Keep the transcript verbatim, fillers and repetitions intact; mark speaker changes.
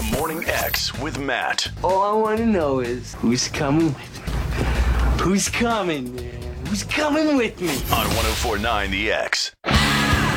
Speaker 1: The Morning X with Matt.
Speaker 2: All I want to know is who's coming with me? Who's coming, man? Who's coming with me?
Speaker 1: On one oh four point nine The X.